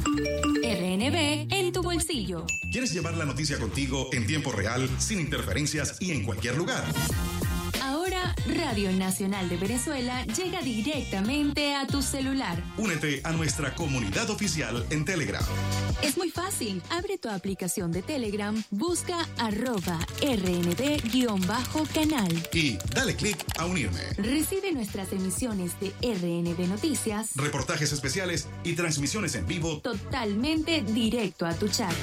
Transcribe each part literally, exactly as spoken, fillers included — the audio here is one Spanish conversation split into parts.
R N B en tu bolsillo. ¿Quieres llevar la noticia contigo en tiempo real, sin interferencias y en cualquier lugar? Ahora, Radio Nacional de Venezuela llega directamente a tu celular. Únete a nuestra comunidad oficial en Telegram. Es muy fácil. Abre tu aplicación de Telegram, busca arroba rnb-canal. Y dale clic a unirme. Recibe nuestras emisiones de R N B Noticias, reportajes especiales y transmisiones en vivo totalmente directo a tu chat.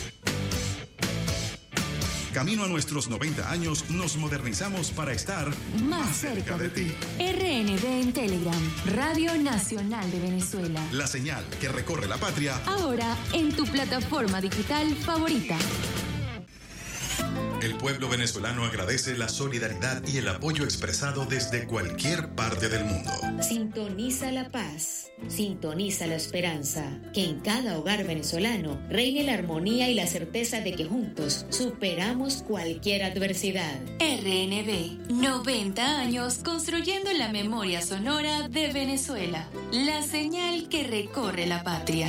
Camino a nuestros noventa años, nos modernizamos para estar más, más cerca, cerca de ti. R N B en Telegram, Radio Nacional de Venezuela. La señal que recorre la patria. Ahora en tu plataforma digital favorita. El pueblo venezolano agradece la solidaridad y el apoyo expresado desde cualquier parte del mundo. Sintoniza la paz, sintoniza la esperanza, que en cada hogar venezolano reine la armonía y la certeza de que juntos superamos cualquier adversidad. R N B, noventa años construyendo la memoria sonora de Venezuela, la señal que recorre la patria.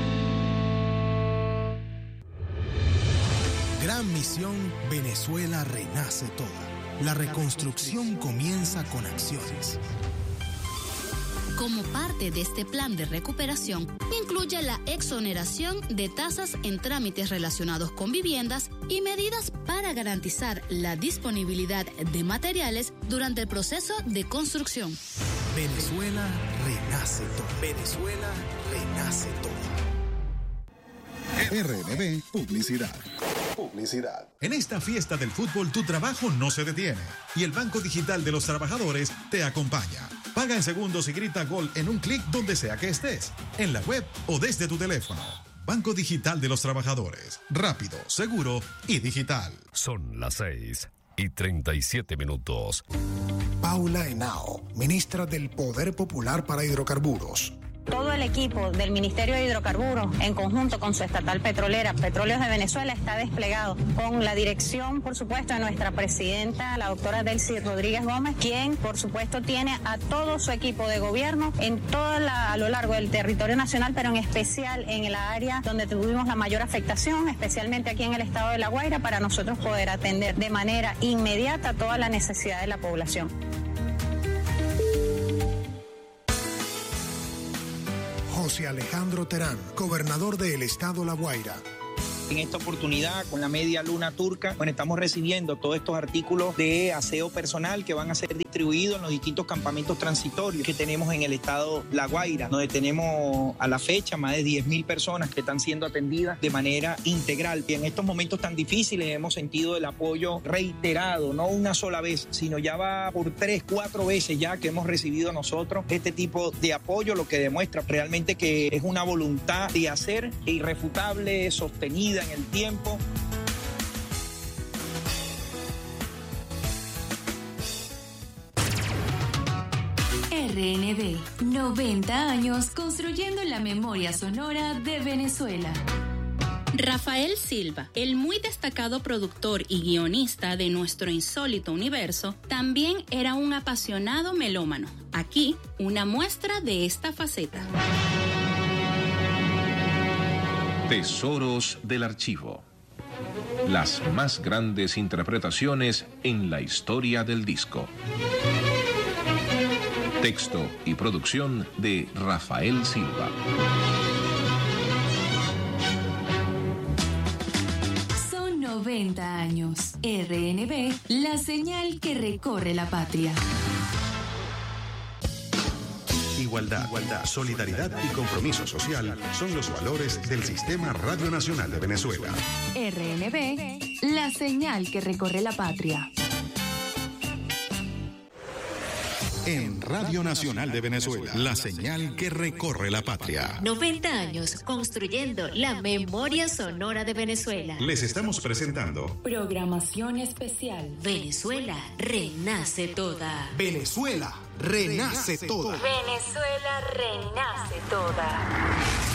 Gran misión, Venezuela renace toda. La reconstrucción comienza con acciones. Como parte de este plan de recuperación, incluye la exoneración de tasas en trámites relacionados con viviendas y medidas para garantizar la disponibilidad de materiales durante el proceso de construcción. Venezuela renace toda. Venezuela renace toda. R N B Publicidad. Publicidad. En esta fiesta del fútbol, tu trabajo no se detiene y el Banco Digital de los Trabajadores te acompaña. Paga en segundos y grita gol en un clic donde sea que estés, en la web o desde tu teléfono. Banco Digital de los Trabajadores. Rápido, seguro y digital. Son las seis y treinta y siete minutos. Paula Henao, ministra del Poder Popular para Hidrocarburos. Todo el equipo del Ministerio de Hidrocarburos, en conjunto con su estatal petrolera, Petróleos de Venezuela, está desplegado con la dirección, por supuesto, de nuestra presidenta, la doctora Delcy Rodríguez Gómez, quien, por supuesto, tiene a todo su equipo de gobierno en toda la, a lo largo del territorio nacional, pero en especial en el área donde tuvimos la mayor afectación, especialmente aquí en el estado de La Guaira, para nosotros poder atender de manera inmediata toda la necesidad de la población. José Alejandro Terán, gobernador del estado La Guaira. En esta oportunidad, con la media luna turca, bueno, estamos recibiendo todos estos artículos de aseo personal que van a ser distribuidos en los distintos campamentos transitorios que tenemos en el estado La Guaira, donde tenemos a la fecha más de diez mil personas que están siendo atendidas de manera integral. Y en estos momentos tan difíciles hemos sentido el apoyo reiterado, no una sola vez, sino ya va por tres, cuatro veces ya que hemos recibido nosotros este tipo de apoyo, lo que demuestra realmente que es una voluntad de hacer irrefutable, sostenida en el tiempo. R N B, noventa años construyendo la memoria sonora de Venezuela. Rafael Silva, el muy destacado productor y guionista de nuestro insólito universo, también era un apasionado melómano. Aquí, una muestra de esta faceta. Tesoros del archivo. Las más grandes interpretaciones en la historia del disco. Texto y producción de Rafael Silva. Son noventa años. R N B, la señal que recorre la patria. Igualdad, igualdad, solidaridad y compromiso social son los valores del Sistema Radio Nacional de Venezuela. R N B, la señal que recorre la patria. En Radio Nacional de Venezuela, la señal que recorre la patria. noventa años construyendo la memoria sonora de Venezuela. Les estamos presentando programación especial. Venezuela renace toda. Venezuela renace toda. Venezuela renace toda.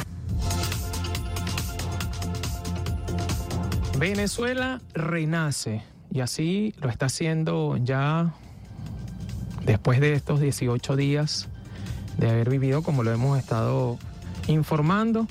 Venezuela renace, y así lo está haciendo ya después de estos dieciocho días de haber vivido, como lo hemos estado informando,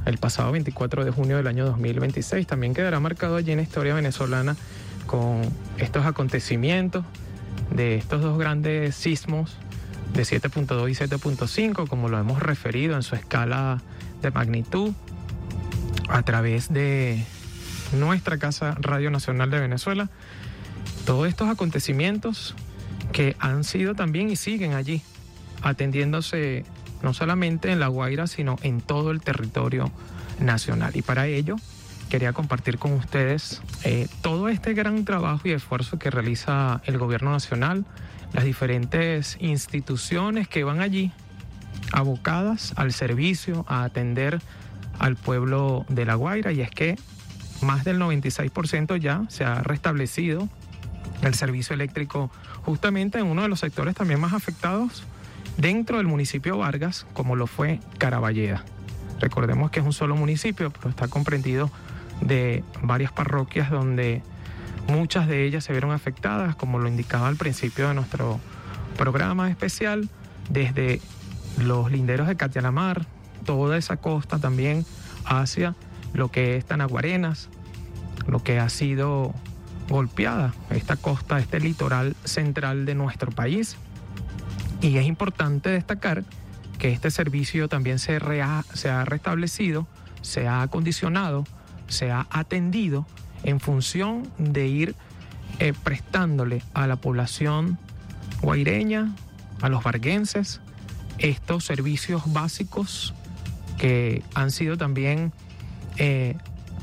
el pasado veinticuatro de junio del año dos mil veintiséis. También quedará marcado allí en la historia venezolana con estos acontecimientos de estos dos grandes sismos de siete punto dos y siete punto cinco, como lo hemos referido en su escala de magnitud, a través de nuestra casa Radio Nacional de Venezuela. Todos estos acontecimientos que han sido también y siguen allí, atendiéndose no solamente en La Guaira, sino en todo el territorio nacional. Y para ello quería compartir con ustedes eh, todo este gran trabajo y esfuerzo que realiza el gobierno nacional, las diferentes instituciones que van allí abocadas al servicio, a atender al pueblo de La Guaira. Y es que más del noventa y seis por ciento ya se ha restablecido el servicio eléctrico justamente en uno de los sectores también más afectados dentro del municipio Vargas, como lo fue Caraballeda. Recordemos que es un solo municipio, pero está comprendido de varias parroquias donde muchas de ellas se vieron afectadas, como lo indicaba al principio de nuestro programa especial, desde los linderos de Catialamar, toda esa costa también hacia lo que es Tanaguarenas, lo que ha sido golpeada, esta costa, este litoral central de nuestro país. Y es importante destacar que este servicio también se, rea, se ha restablecido, se ha acondicionado, se ha atendido en función de ir eh, prestándole a la población guaireña, a los varguenses, estos servicios básicos que han sido también eh,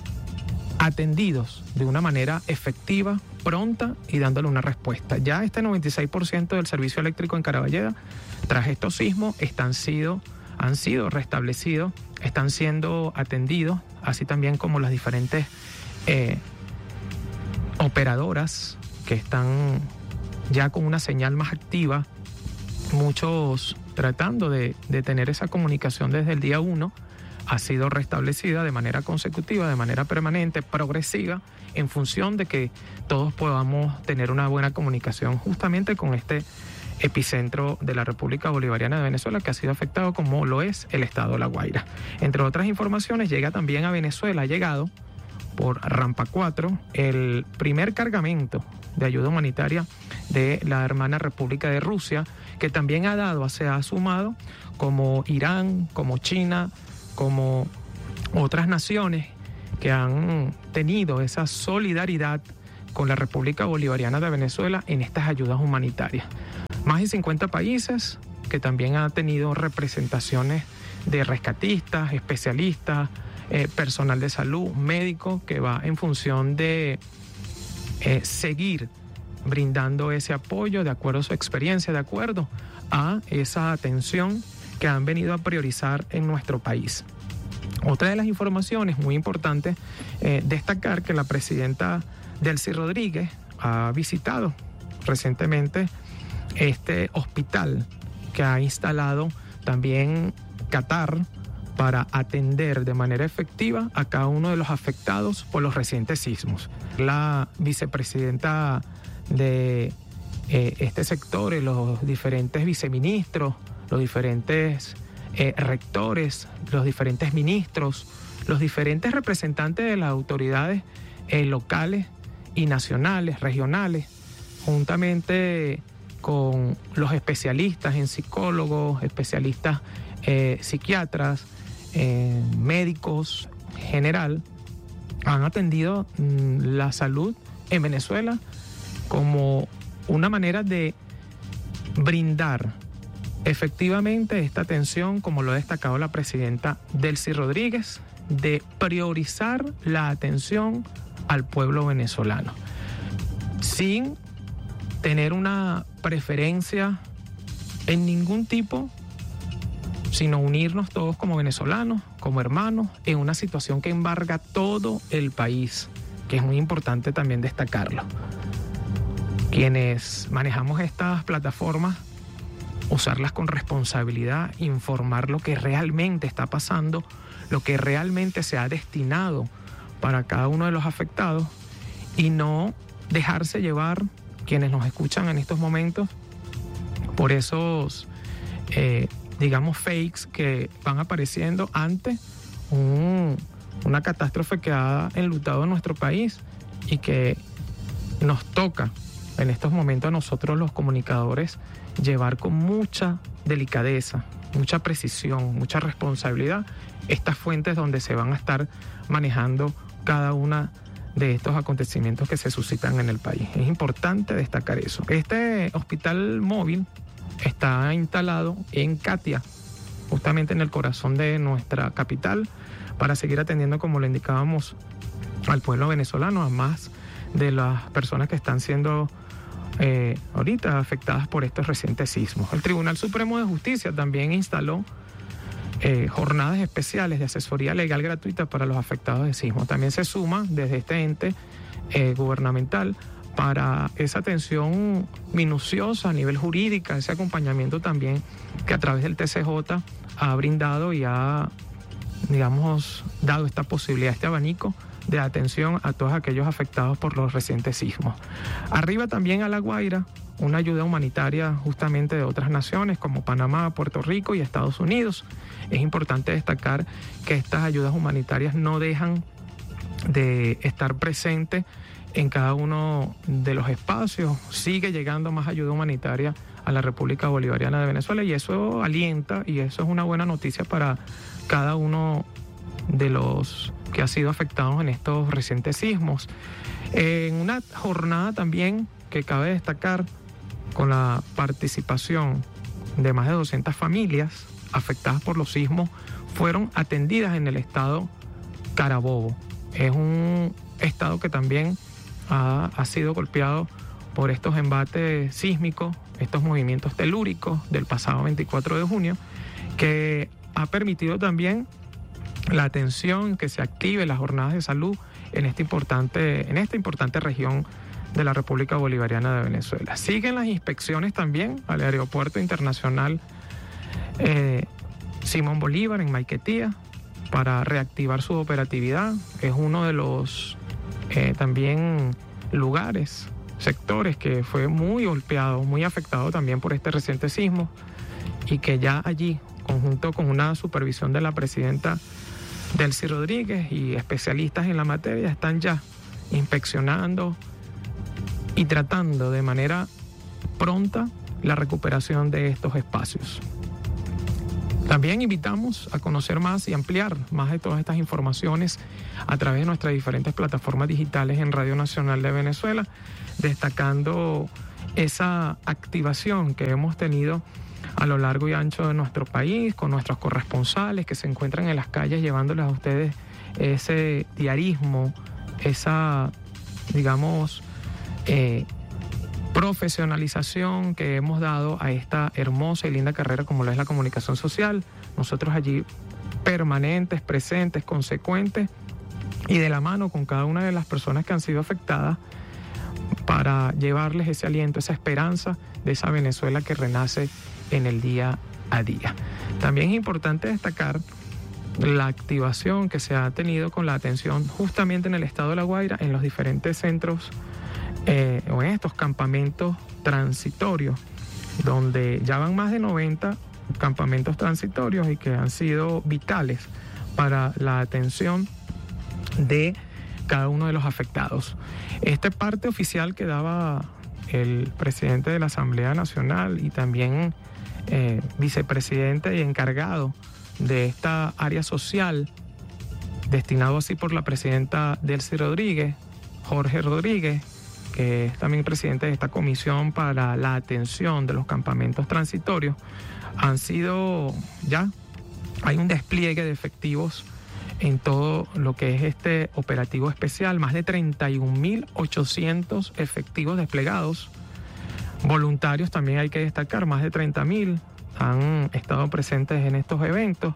atendidos de una manera efectiva, pronta y dándole una respuesta. Ya este noventa y seis por ciento del servicio eléctrico en Caraballeda, tras estos sismos, están sido, han sido restablecidos, están siendo atendidos, así también como las diferentes eh, operadoras que están ya con una señal más activa, muchos tratando de, de tener esa comunicación desde el día uno, ha sido restablecida de manera consecutiva, de manera permanente, progresiva, en función de que todos podamos tener una buena comunicación justamente con este epicentro de la República Bolivariana de Venezuela, que ha sido afectado como lo es el estado de La Guaira. Entre otras informaciones, llega también a Venezuela, ha llegado por Rampa cuatro, el primer cargamento de ayuda humanitaria de la hermana República de Rusia, que también ha dado, se ha sumado, como Irán, como China, como otras naciones que han tenido esa solidaridad con la República Bolivariana de Venezuela en estas ayudas humanitarias. Más de cincuenta países que también han tenido representaciones de rescatistas, especialistas, eh, personal de salud, médico, que va en función de eh, seguir brindando ese apoyo de acuerdo a su experiencia, de acuerdo a esa atención que han venido a priorizar en nuestro país. Otra de las informaciones muy importantes, eh, destacar que la presidenta Delcy Rodríguez ha visitado recientemente este hospital que ha instalado también Qatar para atender de manera efectiva a cada uno de los afectados por los recientes sismos. La vicepresidenta de eh, este sector, los diferentes viceministros, los diferentes eh, rectores, los diferentes ministros, los diferentes representantes de las autoridades eh, locales y nacionales, regionales, juntamente con los especialistas en psicólogos, especialistas eh, psiquiatras, eh, médicos general, han atendido mmm, la salud en Venezuela como una manera de brindar efectivamente esta atención, como lo ha destacado la presidenta Delcy Rodríguez, de priorizar la atención al pueblo venezolano, sin tener una preferencia en ningún tipo, sino unirnos todos como venezolanos, como hermanos, en una situación que embarga todo el país, que es muy importante también destacarlo. Quienes manejamos estas plataformas, usarlas con responsabilidad, informar lo que realmente está pasando, lo que realmente se ha destinado para cada uno de los afectados, y no dejarse llevar, quienes nos escuchan en estos momentos, por esos, eh, digamos, fakes que van apareciendo ante un, una catástrofe que ha enlutado a nuestro país y que nos toca en estos momentos a nosotros los comunicadores llevar con mucha delicadeza, mucha precisión, mucha responsabilidad estas fuentes donde se van a estar manejando cada una de estos acontecimientos que se suscitan en el país. Es importante destacar eso. Este hospital móvil está instalado en Catia, justamente en el corazón de nuestra capital, para seguir atendiendo, como le indicábamos, al pueblo venezolano, a más de las personas que están siendo eh, ahorita afectadas por estos recientes sismos. El Tribunal Supremo de Justicia también instaló eh, jornadas especiales de asesoría legal gratuita para los afectados de sismo. También se suma desde este ente eh, gubernamental para esa atención minuciosa a nivel jurídica, ese acompañamiento también que a través del T C J ha brindado y ha, digamos, dado esta posibilidad, este abanico de atención a todos aquellos afectados por los recientes sismos. Arriba también a La Guaira, una ayuda humanitaria justamente de otras naciones como Panamá, Puerto Rico y Estados Unidos. Es importante destacar que estas ayudas humanitarias no dejan de estar presentes en cada uno de los espacios. Sigue llegando más ayuda humanitaria a la República Bolivariana de Venezuela y eso alienta y eso es una buena noticia para cada uno de los que ha sido afectados en estos recientes sismos. En una jornada también que cabe destacar, con la participación de más de doscientas familias afectadas por los sismos, fueron atendidas en el estado Carabobo. Es un estado que también ha, ha sido golpeado por estos embates sísmicos, estos movimientos telúricos del pasado veinticuatro de junio, que ha permitido también la atención, que se active las jornadas de salud en, este importante, en esta importante región de la República Bolivariana de Venezuela. Siguen las inspecciones también al Aeropuerto Internacional eh, Simón Bolívar en Maiquetía para reactivar su operatividad. Es uno de los eh, también lugares, sectores que fue muy golpeado, muy afectado también por este reciente sismo y que ya allí, conjunto con una supervisión de la presidenta Delcy Rodríguez y especialistas en la materia, están ya inspeccionando y tratando de manera pronta la recuperación de estos espacios. También invitamos a conocer más y ampliar más de todas estas informaciones a través de nuestras diferentes plataformas digitales en Radio Nacional de Venezuela, destacando esa activación que hemos tenido a lo largo y ancho de nuestro país, con nuestros corresponsales que se encuentran en las calles llevándoles a ustedes ese diarismo, esa, digamos, eh, profesionalización que hemos dado a esta hermosa y linda carrera como lo es la comunicación social. Nosotros allí permanentes, presentes, consecuentes y de la mano con cada una de las personas que han sido afectadas para llevarles ese aliento, esa esperanza de esa Venezuela que renace en el día a día. También es importante destacar la activación que se ha tenido con la atención justamente en el estado de La Guaira, en los diferentes centros eh, o en estos campamentos transitorios, donde ya van más de noventa campamentos transitorios y que han sido vitales para la atención de cada uno de los afectados. Este parte oficial que daba el presidente de la Asamblea Nacional y también eh, vicepresidente y encargado de esta área social, destinado así por la presidenta Delcy Rodríguez, Jorge Rodríguez, que es también presidente de esta comisión para la atención de los campamentos transitorios, han sido ya, hay un despliegue de efectivos en todo lo que es este operativo especial, más de treinta y un mil ochocientos efectivos desplegados. Voluntarios también hay que destacar, más de treinta mil han estado presentes en estos eventos.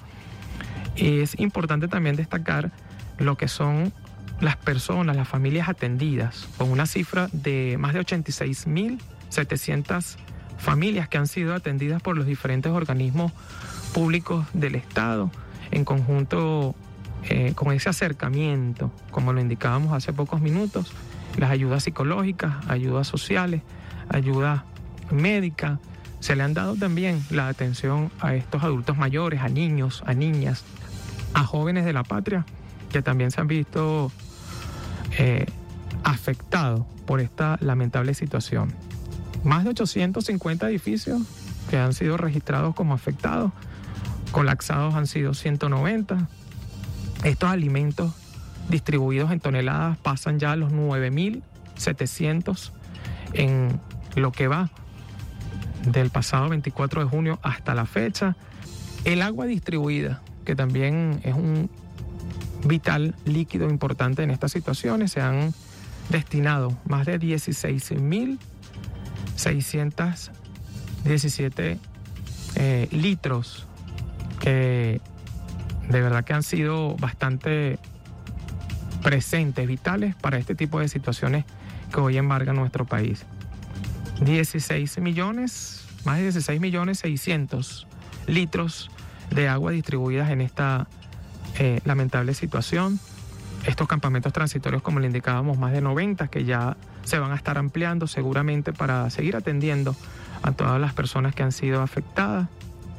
Y es importante también destacar lo que son las personas, las familias atendidas, con una cifra de más de ochenta y seis mil setecientas familias que han sido atendidas por los diferentes organismos públicos del Estado, en conjunto eh, con ese acercamiento, como lo indicábamos hace pocos minutos, las ayudas psicológicas, ayudas sociales, ayuda médica. Se le han dado también la atención a estos adultos mayores, a niños, a niñas, a jóvenes de la patria que también se han visto eh, afectados por esta lamentable situación. Más de ochocientos cincuenta edificios que han sido registrados como afectados, colapsados han sido ciento noventa. Estos alimentos distribuidos en toneladas pasan ya a los nueve mil setecientos en lo que va del pasado veinticuatro de junio hasta la fecha. El agua distribuida, que también es un vital líquido importante en estas situaciones, se han destinado más de dieciséis mil seiscientos diecisiete eh, litros que de verdad que han sido bastante presentes, vitales para este tipo de situaciones que hoy embargan nuestro país. dieciséis millones, más de dieciséis millones seiscientos litros de agua distribuidas en esta eh, lamentable situación. Estos campamentos transitorios, como le indicábamos, más de noventa, que ya se van a estar ampliando seguramente para seguir atendiendo a todas las personas que han sido afectadas.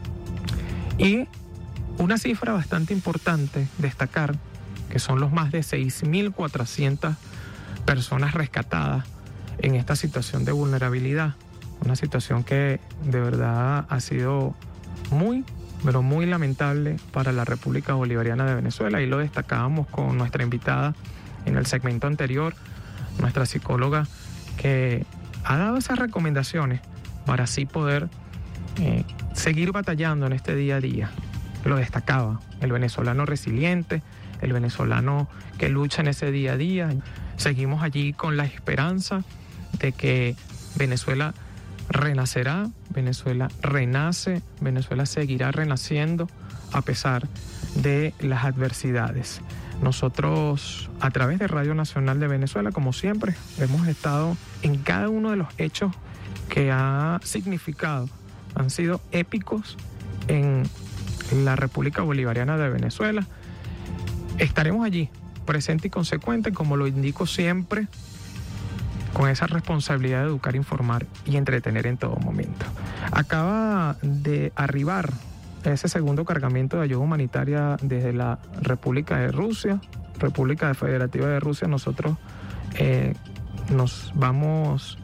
Y una cifra bastante importante destacar, que son los más de seis mil cuatrocientas personas rescatadas en esta situación de vulnerabilidad. Una situación que de verdad ha sido muy, pero muy lamentable para la República Bolivariana de Venezuela, y lo destacábamos con nuestra invitada en el segmento anterior, nuestra psicóloga, que ha dado esas recomendaciones para así poder eh, seguir batallando en este día a día. Lo destacaba, el venezolano resiliente, el venezolano que lucha en ese día a día. Seguimos allí con la esperanza de que Venezuela renacerá, Venezuela renace, Venezuela seguirá renaciendo a pesar de las adversidades. Nosotros, a través de Radio Nacional de Venezuela, como siempre, hemos estado en cada uno de los hechos que ha significado, han sido épicos en la República Bolivariana de Venezuela. Estaremos allí, presente y consecuente, como lo indico siempre, con esa responsabilidad de educar, informar y entretener en todo momento. Acaba de arribar ese segundo cargamento de ayuda humanitaria desde la República de Rusia, República Federativa de Rusia. Nosotros eh, nos vamos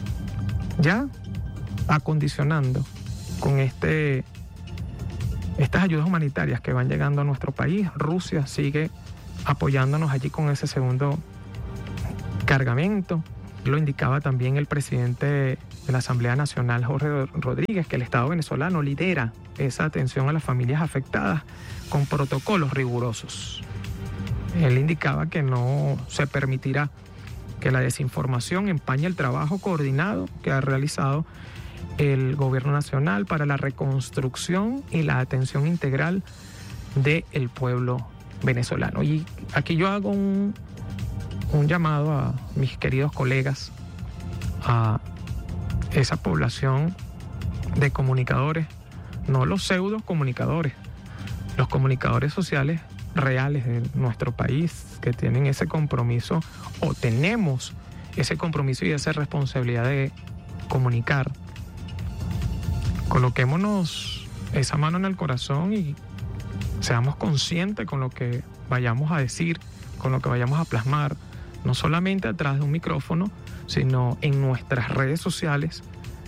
ya acondicionando con este, estas ayudas humanitarias que van llegando a nuestro país. Rusia sigue apoyándonos allí con ese segundo cargamento. Lo indicaba también el presidente de la Asamblea Nacional, Jorge Rodríguez, que el Estado venezolano lidera esa atención a las familias afectadas con protocolos rigurosos. Él indicaba que no se permitirá que la desinformación empañe el trabajo coordinado que ha realizado el Gobierno Nacional para la reconstrucción y la atención integral del pueblo venezolano. Y aquí yo hago un, un llamado a mis queridos colegas, a esa población de comunicadores, no los pseudo comunicadores, los comunicadores sociales reales de nuestro país, que tienen ese compromiso, o tenemos ese compromiso y esa responsabilidad de comunicar. Coloquémonos esa mano en el corazón y seamos conscientes con lo que vayamos a decir, con lo que vayamos a plasmar, no solamente atrás de un micrófono, sino en nuestras redes sociales,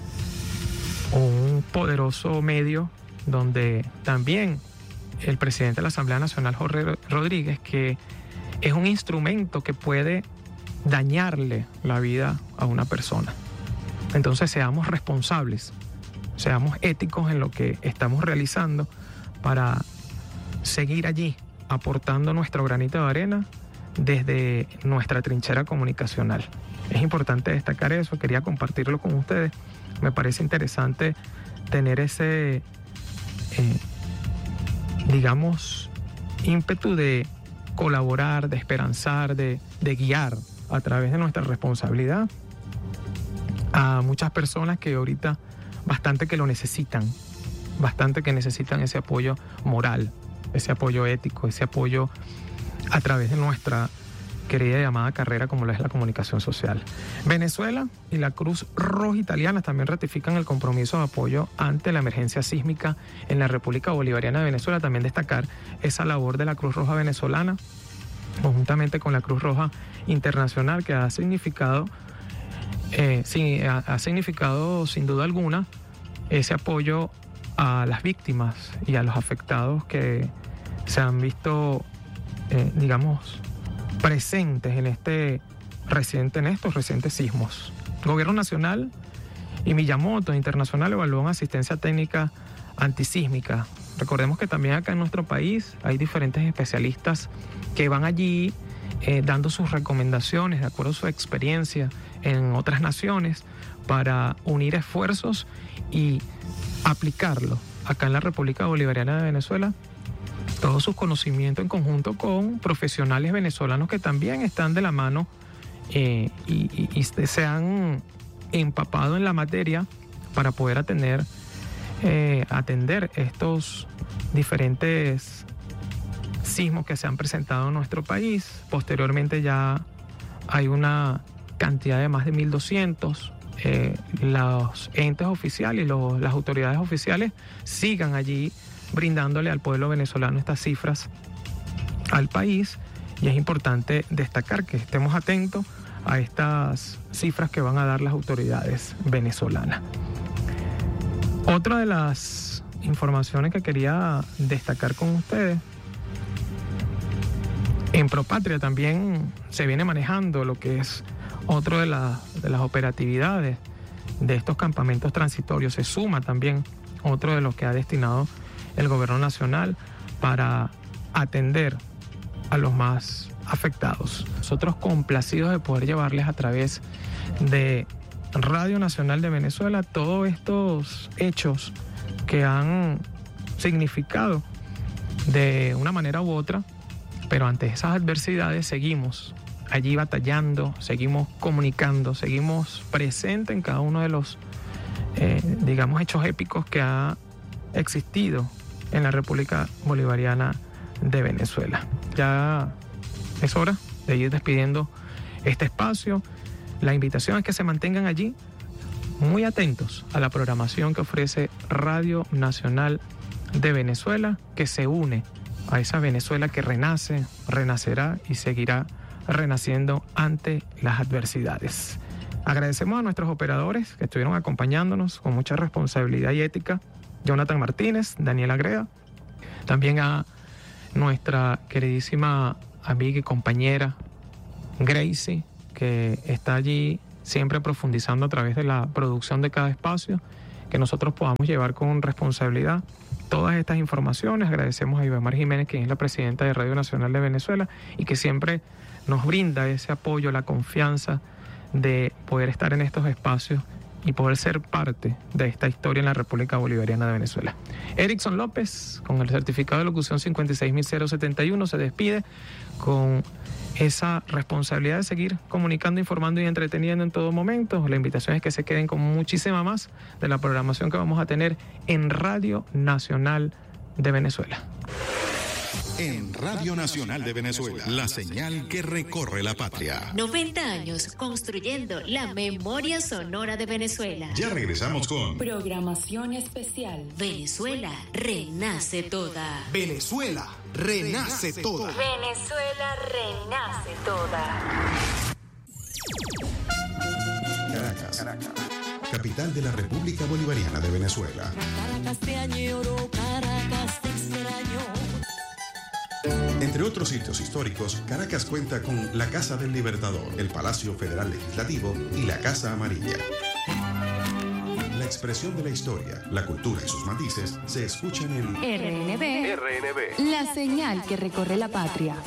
un poderoso medio donde también el presidente de la Asamblea Nacional, Jorge Rodríguez, que es un instrumento que puede dañarle la vida a una persona. Entonces seamos responsables, seamos éticos en lo que estamos realizando para seguir allí aportando nuestro granito de arena desde nuestra trinchera comunicacional. Es importante destacar eso, quería compartirlo con ustedes. Me parece interesante tener ese, eh, digamos, ímpetu de colaborar, de esperanzar, de, de guiar a través de nuestra responsabilidad a muchas personas que ahorita bastante que lo necesitan, bastante que necesitan ese apoyo moral, ese apoyo ético, ese apoyo a través de nuestra querida y llamada carrera como lo es la comunicación social. Venezuela y la Cruz Roja Italiana también ratifican el compromiso de apoyo ante la emergencia sísmica en la República Bolivariana de Venezuela. También destacar esa labor de la Cruz Roja venezolana, conjuntamente con la Cruz Roja Internacional, que ha significado, eh, sí, ha, ha significado sin duda alguna ese apoyo a las víctimas y a los afectados que se han visto, eh, digamos, presentes en este reciente, en estos recientes sismos. El Gobierno Nacional y Miyamoto Internacional evalúan asistencia técnica antisísmica. Recordemos que también acá en nuestro país hay diferentes especialistas que van allí eh, dando sus recomendaciones de acuerdo a su experiencia en otras naciones para unir esfuerzos y aplicarlo acá en la República Bolivariana de Venezuela, todos sus conocimientos en conjunto con profesionales venezolanos que también están de la mano eh, y, y, y se han empapado en la materia para poder atender, eh, atender estos diferentes sismos que se han presentado en nuestro país. Posteriormente ya hay una cantidad de más de mil doscientos. Eh, los entes oficiales y los, las autoridades oficiales sigan allí brindándole al pueblo venezolano estas cifras al país, y es importante destacar que estemos atentos a estas cifras que van a dar las autoridades venezolanas. Otra de las informaciones que quería destacar con ustedes: en Propatria también se viene manejando lo que es otro de, la, de las operatividades de estos campamentos transitorios. Se suma también otro de los que ha destinado el Gobierno Nacional para atender a los más afectados. Nosotros complacidos de poder llevarles a través de Radio Nacional de Venezuela todos estos hechos que han significado de una manera u otra, pero ante esas adversidades seguimos allí batallando, seguimos comunicando, seguimos presentes en cada uno de los, eh, digamos, hechos épicos que ha existido en la República Bolivariana de Venezuela. Ya es hora de ir despidiendo este espacio. La invitación es que se mantengan allí muy atentos a la programación que ofrece Radio Nacional de Venezuela, que se une a esa Venezuela que renace, renacerá y seguirá renaciendo ante las adversidades. Agradecemos a nuestros operadores que estuvieron acompañándonos con mucha responsabilidad y ética: Jonathan Martínez, Daniel Agreda, también a nuestra queridísima amiga y compañera Gracie, que está allí siempre profundizando a través de la producción de cada espacio, que nosotros podamos llevar con responsabilidad todas estas informaciones. Agradecemos a Ivamar Jiménez, quien es la presidenta de Radio Nacional de Venezuela y que siempre nos brinda ese apoyo, la confianza de poder estar en estos espacios y poder ser parte de esta historia en la República Bolivariana de Venezuela. Erickson López, con el certificado de locución cincuenta y seis mil setenta y uno, se despide con esa responsabilidad de seguir comunicando, informando y entreteniendo en todo momento. La invitación es que se queden con muchísima más de la programación que vamos a tener en Radio Nacional de Venezuela. En Radio Nacional de Venezuela, la señal que recorre la patria. noventa años construyendo la memoria sonora de Venezuela. Ya regresamos con Programación especial. Venezuela renace toda. Venezuela renace toda. Venezuela renace toda. Caracas, Caracas, capital de la República Bolivariana de Venezuela. Caracas te añoro, Caracas te extraño. Entre otros sitios históricos, Caracas cuenta con la Casa del Libertador, el Palacio Federal Legislativo y la Casa Amarilla. La expresión de la historia, la cultura y sus matices se escuchan en R N B, R N B, la señal que recorre la patria.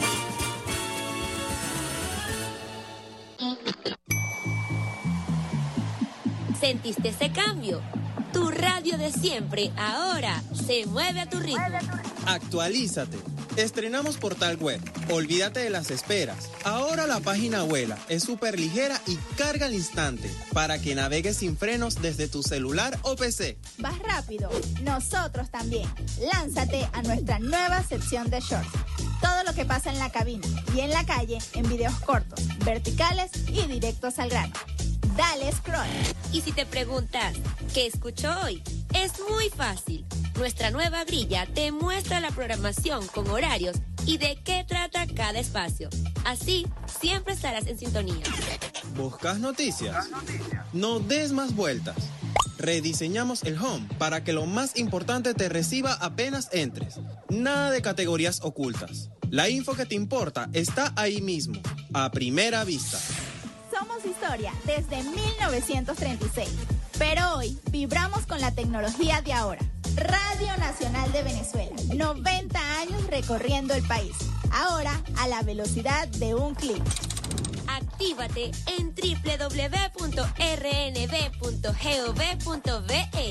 ¿Sentiste ese cambio? Tu radio de siempre ahora se mueve a tu ritmo. Actualízate. Estrenamos portal web. Olvídate de las esperas. Ahora la página vuela, es súper ligera y carga al instante para que navegues sin frenos desde tu celular o P C. Vas rápido, nosotros también. Lánzate a nuestra nueva sección de shorts. Todo lo que pasa en la cabina y en la calle en videos cortos, verticales y directos al grano. Dale scroll. Y si te preguntas, ¿qué escucho hoy? Es muy fácil. Nuestra nueva grilla te muestra la programación con horarios y de qué trata cada espacio. Así, siempre estarás en sintonía. ¿Buscas noticias? No des más vueltas. Rediseñamos el home para que lo más importante te reciba apenas entres. Nada de categorías ocultas. La info que te importa está ahí mismo, a primera vista. Somos historia desde mil novecientos treinta y seis, pero hoy vibramos con la tecnología de ahora. Radio Nacional de Venezuela, noventa años recorriendo el país. Ahora a la velocidad de un clic. Actívate en doble u doble u doble u punto r n b punto gov punto v e.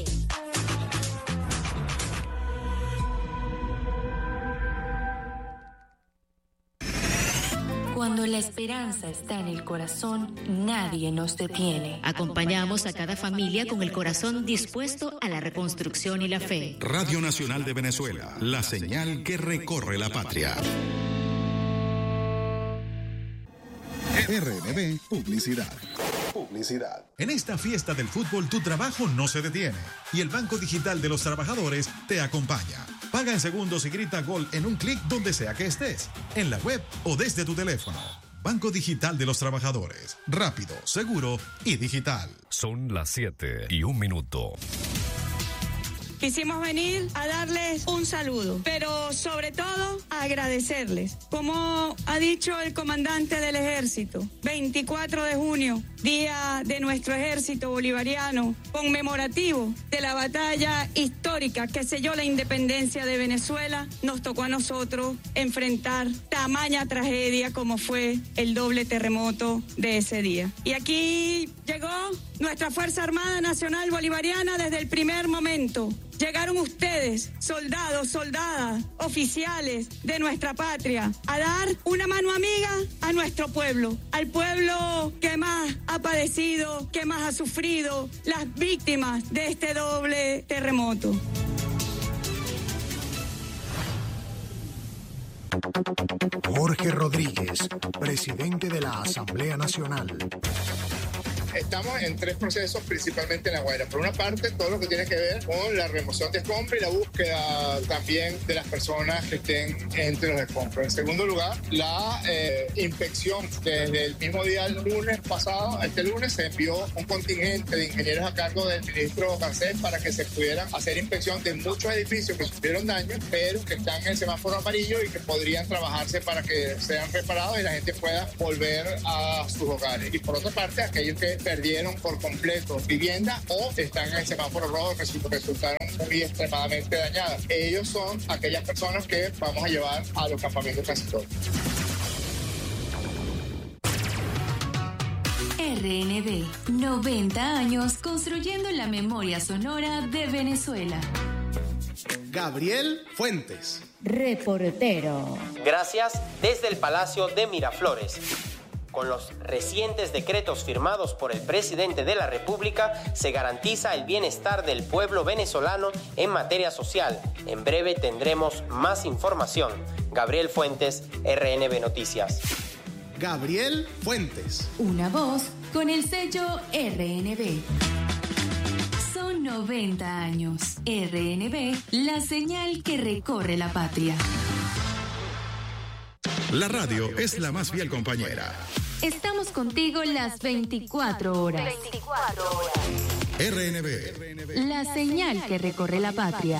Cuando la esperanza está en el corazón, nadie nos detiene. Acompañamos a cada familia con el corazón dispuesto a la reconstrucción y la fe. Radio Nacional de Venezuela, la señal que recorre la patria. R N B Publicidad. Publicidad. En esta fiesta del fútbol, tu trabajo no se detiene y el Banco Digital de los Trabajadores te acompaña. Paga en segundos y grita gol en un clic donde sea que estés, en la web o desde tu teléfono. Banco Digital de los Trabajadores. Rápido, seguro y digital. Son las siete y un minuto. Quisimos venir a darles un saludo, pero sobre todo a agradecerles. Como ha dicho el comandante del ejército, veinticuatro de junio, día de nuestro ejército bolivariano, conmemorativo de la batalla histórica que selló la independencia de Venezuela, nos tocó a nosotros enfrentar tamaña tragedia como fue el doble terremoto de ese día. Y aquí llegó nuestra Fuerza Armada Nacional Bolivariana desde el primer momento. Llegaron ustedes, soldados, soldadas, oficiales de nuestra patria, a dar una mano amiga a nuestro pueblo, al pueblo que más ha padecido, que más ha sufrido, las víctimas de este doble terremoto. Jorge Rodríguez, presidente de la Asamblea Nacional. Estamos en tres procesos, principalmente en La Guaira. Por una parte, todo lo que tiene que ver con la remoción de escombros y la búsqueda también de las personas que estén entre los escombros. En segundo lugar, la eh, inspección. Desde el mismo día, el lunes pasado, este lunes, se envió un contingente de ingenieros a cargo del ministro Cancel para que se pudieran hacer inspección de muchos edificios que sufrieron daños, pero que están en el semáforo amarillo y que podrían trabajarse para que sean reparados y la gente pueda volver a sus hogares. Y por otra parte, aquellos que perdieron por completo vivienda o están en el semáforo rojo que resultaron muy extremadamente dañadas. Ellos son aquellas personas que vamos a llevar a los campamentos transitorios. R N B, noventa años construyendo la memoria sonora de Venezuela. Gabriel Fuentes, reportero. Gracias desde el Palacio de Miraflores. Con los recientes decretos firmados por el presidente de la República, se garantiza el bienestar del pueblo venezolano en materia social. En breve tendremos más información. Gabriel Fuentes, R N B Noticias. Gabriel Fuentes. Una voz con el sello R N B. Son noventa años. R N B, la señal que recorre la patria. La radio es la más fiel compañera. Estamos contigo las veinticuatro horas. veinticuatro horas. R N B. La señal que recorre la patria.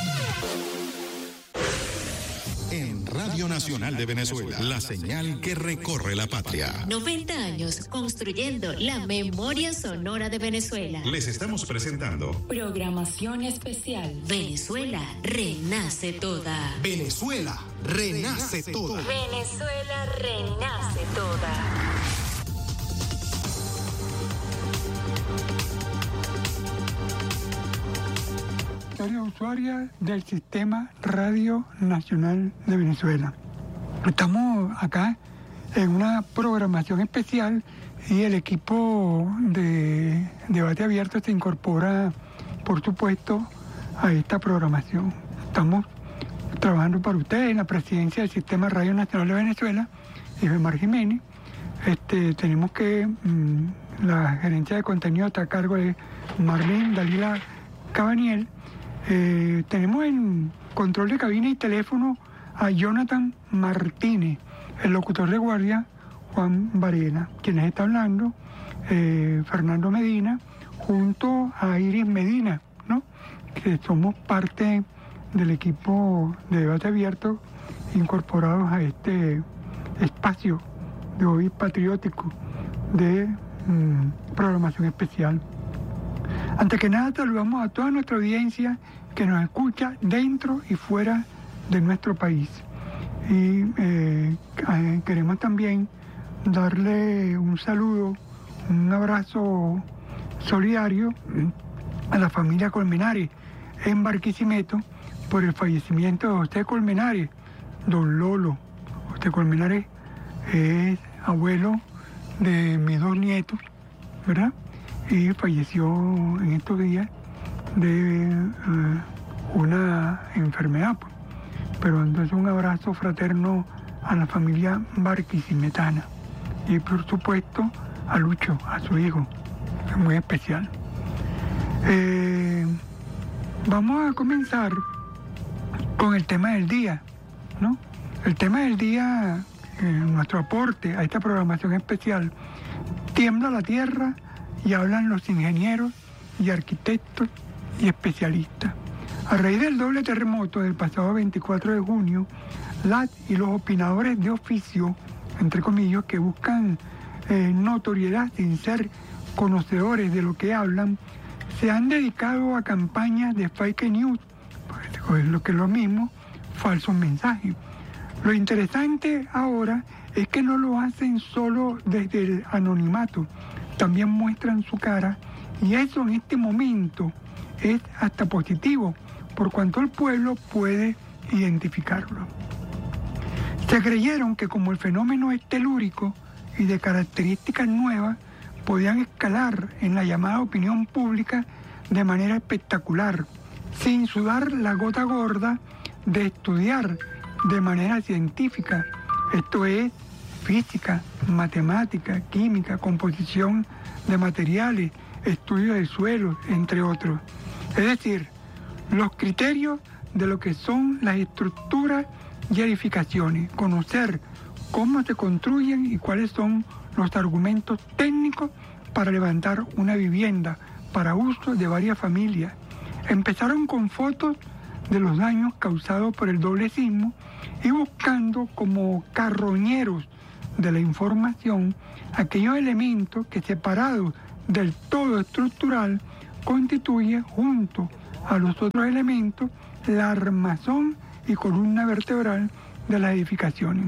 En Radio Nacional de Venezuela, la señal que recorre la patria. noventa años construyendo la memoria sonora de Venezuela. Les estamos presentando programación especial. Venezuela renace toda. Venezuela renace toda. Venezuela renace toda. Usuaria del Sistema Radio Nacional de Venezuela. Estamos acá en una programación especial y el equipo de debate abierto se incorpora, por supuesto, a esta programación. Estamos trabajando para ustedes en la presidencia del Sistema Radio Nacional de Venezuela, Ifemar Jiménez. Este, tenemos que, mmm, la gerencia de contenido está a cargo de Marlene Dalila Cabaniel. Eh, tenemos en control de cabina y teléfono a Jonathan Martínez, el locutor de guardia Juan Varela, quienes está hablando, eh, Fernando Medina, junto a Iris Medina, ¿no? Que somos parte del equipo de debate abierto incorporados a este espacio de hoy patriótico de mmm, programación especial. Antes que nada, saludamos a toda nuestra audiencia que nos escucha dentro y fuera de nuestro país. Y eh, queremos también darle un saludo, un abrazo solidario a la familia Colmenares en Barquisimeto por el fallecimiento de José Colmenares, don Lolo. José Colmenares es abuelo de mis dos nietos, ¿verdad? Y falleció en estos días de uh, una enfermedad. Pues. Pero entonces un abrazo fraterno a la familia barquisimetana y por supuesto a Lucho, a su hijo, es muy especial. Eh, vamos a comenzar con el tema del día, ¿no? El tema del día, eh, nuestro aporte a esta programación especial, tiembla la tierra y hablan los ingenieros y arquitectos y especialistas. A raíz del doble terremoto del pasado veinticuatro de junio, las y los opinadores de oficio, entre comillas, que buscan eh, notoriedad sin ser conocedores de lo que hablan, se han dedicado a campañas de fake news, pues, lo que es lo mismo, falsos mensajes. Lo interesante ahora es que no lo hacen solo desde el anonimato, también muestran su cara, y eso en este momento es hasta positivo, por cuanto el pueblo puede identificarlo. Se creyeron que como el fenómeno es telúrico y de características nuevas, podían escalar en la llamada opinión pública de manera espectacular, sin sudar la gota gorda de estudiar de manera científica, esto es, física, matemática, química, composición de materiales, estudio de suelos, entre otros. Es decir, los criterios de lo que son las estructuras y edificaciones, conocer cómo se construyen y cuáles son los argumentos técnicos para levantar una vivienda para uso de varias familias. Empezaron con fotos de los daños causados por el doble sismo y buscando como carroñeros de la información aquellos elementos que, separados del todo estructural, constituye junto a los otros elementos la armazón y columna vertebral de las edificaciones.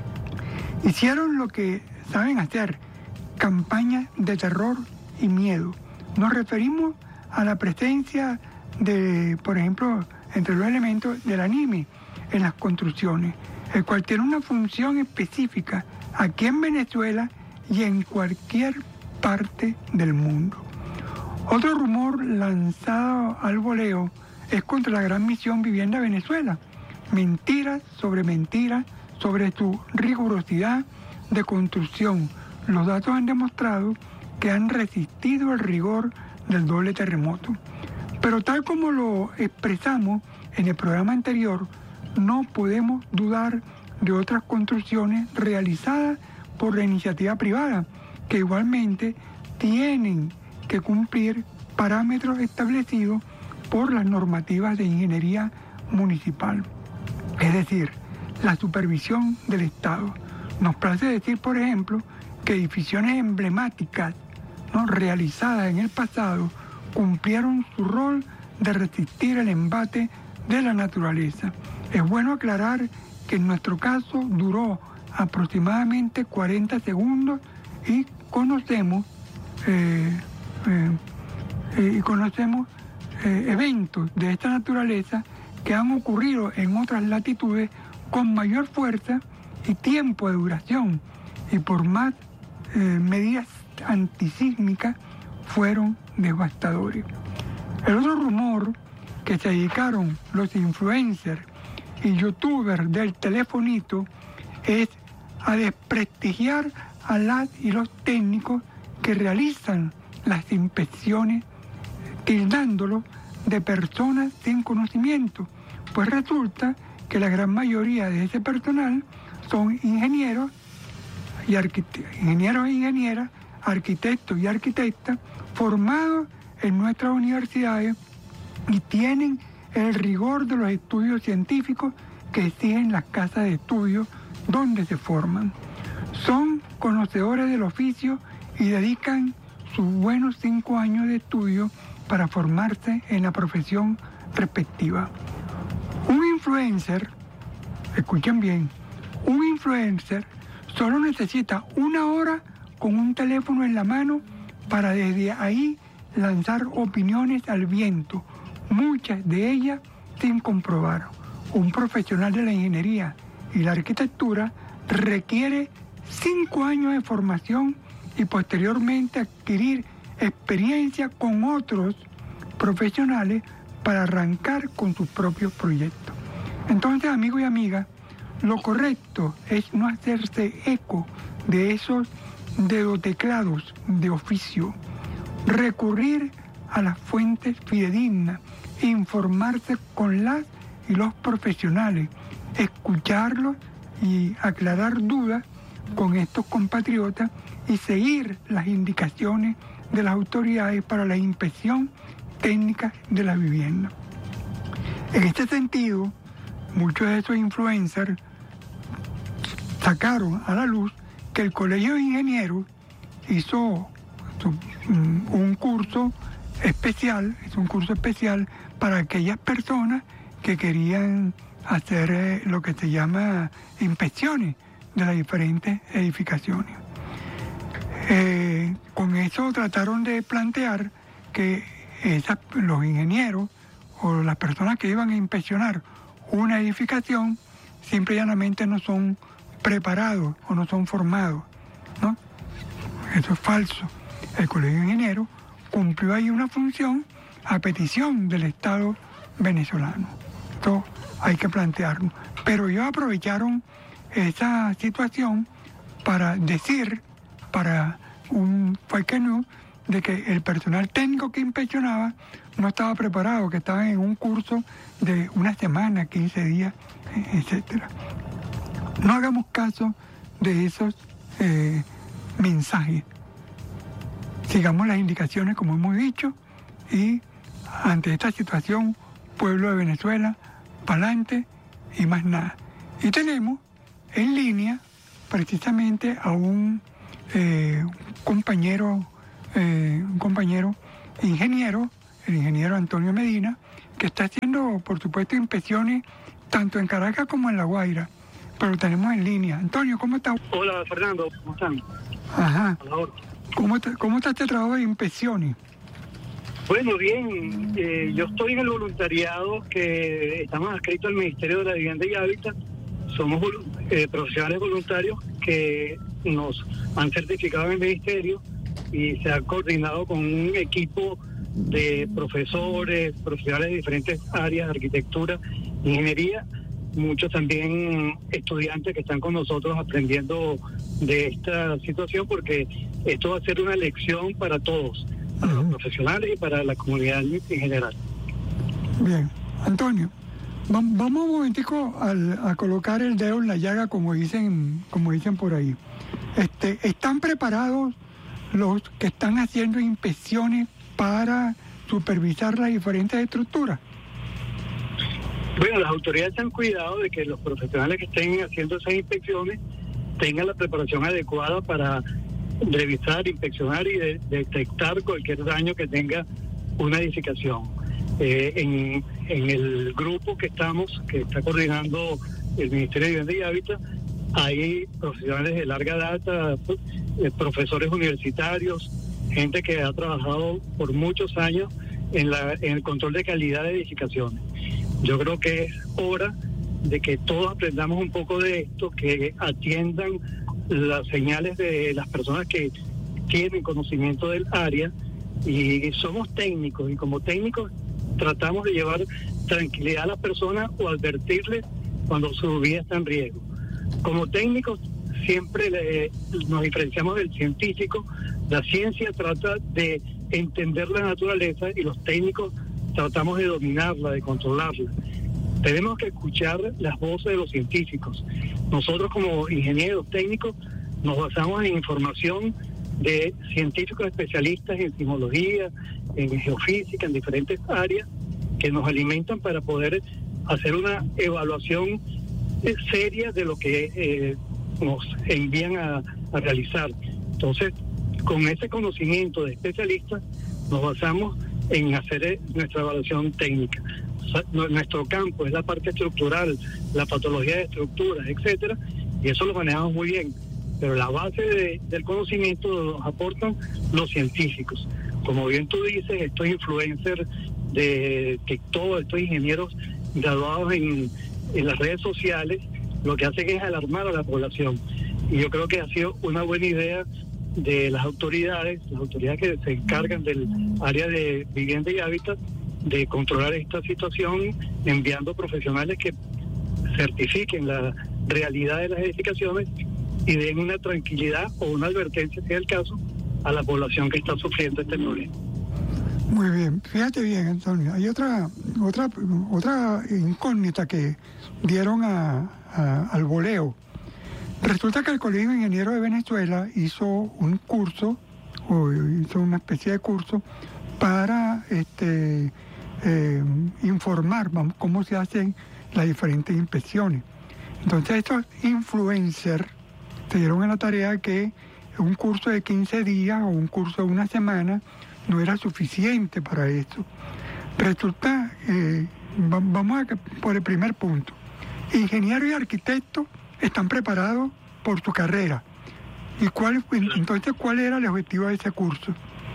Hicieron lo que saben hacer, campañas de terror y miedo. Nos referimos a la presencia de, por ejemplo, entre los elementos del anime en las construcciones, el cual tiene una función específica aquí en Venezuela y en cualquier parte del mundo. Otro rumor lanzado al voleo es contra la gran misión Vivienda Venezuela. Mentiras sobre mentiras sobre su rigurosidad de construcción. Los datos han demostrado que han resistido el rigor del doble terremoto. Pero tal como lo expresamos en el programa anterior, no podemos dudar de otras construcciones realizadas por la iniciativa privada, que igualmente tienen que cumplir parámetros establecidos por las normativas de ingeniería municipal. Es decir, la supervisión del Estado. Nos place decir, por ejemplo, que edificaciones emblemáticas, ¿no?, realizadas en el pasado cumplieron su rol de resistir el embate de la naturaleza. Es bueno aclarar que en nuestro caso duró aproximadamente cuarenta segundos y conocemos, eh, eh, eh, y conocemos eh, eventos de esta naturaleza que han ocurrido en otras latitudes con mayor fuerza y tiempo de duración, y por más eh, medidas antisísmicas fueron devastadores. El otro rumor que se dedicaron los influencers y youtubers del telefonito es a desprestigiar a las y los técnicos que realizan las inspecciones, tildándolos de personas sin conocimiento, pues resulta que la gran mayoría de ese personal son ingenieros y arquite- ingenieros e ingenieras, arquitectos y arquitectas formados en nuestras universidades y tienen el rigor de los estudios científicos que exigen las casas de estudio donde se forman. Son conocedores del oficio y dedican sus buenos cinco años de estudio para formarse en la profesión respectiva. Un influencer, escuchen bien, un influencer solo necesita una hora con un teléfono en la mano para desde ahí lanzar opiniones al viento, muchas de ellas sin comprobar. Un profesional de la ingeniería y la arquitectura requiere cinco años de formación y posteriormente adquirir experiencia con otros profesionales para arrancar con sus propios proyectos. Entonces, amigos y amigas, lo correcto es no hacerse eco de esos dedoteclados de oficio, recurrir a las fuentes fidedignas, informarse con las y los profesionales, escucharlos y aclarar dudas con estos compatriotas y seguir las indicaciones de las autoridades para la inspección técnica de la vivienda. En este sentido, muchos de esos influencers sacaron a la luz que el Colegio de Ingenieros hizo un curso especial, es un curso especial para aquellas personas que querían hacer eh, lo que se llama inspecciones de las diferentes edificaciones. Eh, con eso trataron de plantear que esas, los ingenieros o las personas que iban a inspeccionar una edificación simple y llanamente no son preparados o no son formados, ¿no? Eso es falso. El Colegio de Ingenieros cumplió ahí una función a petición del Estado venezolano. Esto hay que plantearlo. Pero ellos aprovecharon esa situación para decir, para un fake news, de que el personal técnico que inspeccionaba no estaba preparado, que estaban en un curso de una semana, quince días, etcétera. No hagamos caso de esos eh, mensajes. Sigamos las indicaciones, como hemos dicho, y ante esta situación, pueblo de Venezuela, pa'lante y más nada. Y tenemos en línea precisamente a un eh, compañero, eh, un compañero ingeniero, el ingeniero Antonio Medina, que está haciendo, por supuesto, inspecciones tanto en Caracas como en La Guaira, pero lo tenemos en línea. Antonio, ¿cómo estás? Hola, Fernando, ¿cómo están? Ajá. ¿Cómo está, cómo está este trabajo de inspecciones? Bueno, bien, eh, yo estoy en el voluntariado que estamos adscritos al Ministerio de la Vivienda y Hábitat. Somos eh, profesionales voluntarios que nos han certificado en el Ministerio y se ha coordinado con un equipo de profesores, profesionales de diferentes áreas, arquitectura, ingeniería, muchos también estudiantes que están con nosotros aprendiendo de esta situación, porque esto va a ser una lección para todos, para los profesionales y para la comunidad en general. Bien, Antonio, vamos un momentico al, a colocar el dedo en la llaga, como dicen, como dicen por ahí. Este, ¿están preparados los que están haciendo inspecciones para supervisar las diferentes estructuras? Bueno, las autoridades han cuidado de que los profesionales que estén haciendo esas inspecciones tengan la preparación adecuada para revisar, inspeccionar y de, detectar cualquier daño que tenga una edificación. Eh, en, en el grupo que estamos, que está coordinando el Ministerio de Vivienda y Hábitat, hay profesionales de larga data, eh, profesores universitarios, gente que ha trabajado por muchos años en, la, en el control de calidad de edificaciones. Yo creo que es hora de que todos aprendamos un poco de esto, que atiendan las señales de las personas que tienen conocimiento del área, y somos técnicos, y como técnicos tratamos de llevar tranquilidad a las personas o advertirles cuando su vida está en riesgo. Como técnicos siempre le, nos diferenciamos del científico. La ciencia trata de entender la naturaleza y los técnicos tratamos de dominarla, de controlarla. Tenemos que escuchar las voces de los científicos. Nosotros como ingenieros técnicos nos basamos en información de científicos especialistas en sismología, en geofísica, en diferentes áreas que nos alimentan para poder hacer una evaluación seria de lo que eh, nos envían a, a realizar. Entonces, con ese conocimiento de especialistas, nos basamos en hacer nuestra evaluación técnica. O sea, nuestro campo es la parte estructural, la patología de estructuras, etcétera, y eso lo manejamos muy bien. Pero la base de, del conocimiento nos aportan los científicos. Como bien tú dices, estos influencers de TikTok, estos ingenieros graduados en, en las redes sociales, lo que hacen es alarmar a la población. Y yo creo que ha sido una buena idea de las autoridades, las autoridades que se encargan del área de vivienda y hábitat, de controlar esta situación, enviando profesionales que certifiquen la realidad de las edificaciones y den una tranquilidad o una advertencia, si es el caso, a la población que está sufriendo este problema. Muy bien, fíjate bien, Antonio, hay otra otra otra incógnita que dieron a, a, al voleo. Resulta que el Colegio de Ingenieros de Venezuela hizo un curso, o hizo una especie de curso para este eh, informar vamos, cómo se hacen las diferentes inspecciones. Entonces estos influencers se dieron a la tarea que un curso de quince días o un curso de una semana no era suficiente para esto. Resulta, eh, vamos a por el primer punto. Ingenieros y arquitectos están preparados por su carrera. ¿Y cuál, entonces cuál era el objetivo de ese curso?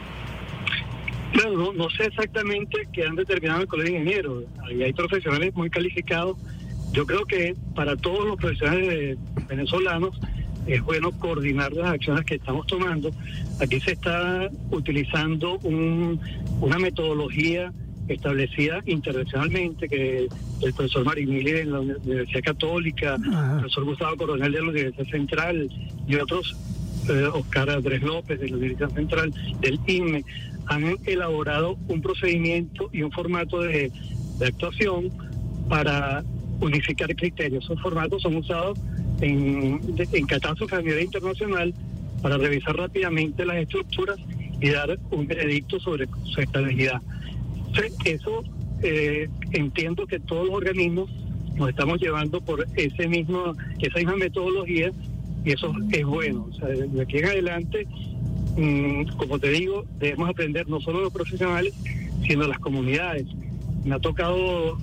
Claro, no, no sé exactamente qué han determinado el Colegio de Ingenieros. Ahí hay profesionales muy calificados. Yo creo que para todos los profesionales venezolanos es bueno coordinar las acciones que estamos tomando. Aquí se está utilizando un, una metodología establecida internacionalmente, que el profesor Marimili de la Universidad Católica, Ajá. el profesor Gustavo Coronel de la Universidad Central y otros, eh, Oscar Andrés López de la Universidad Central, del I N M E, han elaborado un procedimiento y un formato de, de actuación para unificar criterios. Esos formatos son usados en, en catástrofe a nivel internacional para revisar rápidamente las estructuras y dar un veredicto sobre su estabilidad. Entonces, eso eh, entiendo que todos los organismos nos estamos llevando por ese mismo, esa misma metodología, y eso es bueno. O sea, de aquí en adelante, mmm, como te digo, debemos aprender no solo los profesionales, sino las comunidades. Me ha tocado